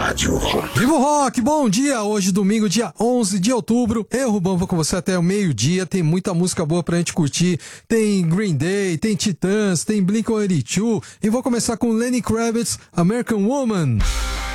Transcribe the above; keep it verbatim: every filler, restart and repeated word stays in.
Rádio Rock. Viva o Rock, bom dia! Hoje, domingo, dia onze de outubro. Eu, Rubão, vou com você até o meio-dia. Tem muita música boa pra gente curtir. Tem Green Day, tem Titãs, tem Blink one eighty-two. E vou começar com Lenny Kravitz, American Woman.